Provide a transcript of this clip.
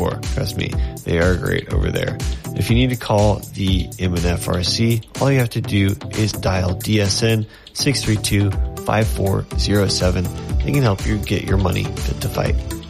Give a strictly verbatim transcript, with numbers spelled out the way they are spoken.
before. Trust me, they are great over there. If you need to call the M N F R C, all you have to do is dial D S N six three two, five four zero seven. They can help you get your money fit to fight.